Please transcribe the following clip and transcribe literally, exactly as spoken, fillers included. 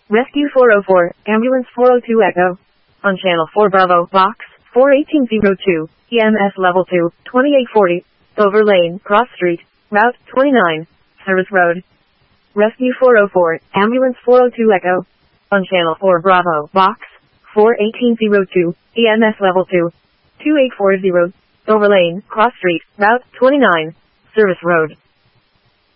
Rescue four oh four, Ambulance four oh two Echo. On Channel four Bravo, Box four eighteen oh two, E M S Level two, twenty-eight forty, Dover Lane, Cross Street, Route twenty-nine, Service Road. Rescue four oh four, Ambulance four oh two Echo. On Channel four Bravo, Box four eighteen oh two, E M S Level two, twenty-eight forty, Dover Lane, Cross Street, Route twenty-nine, Service Road.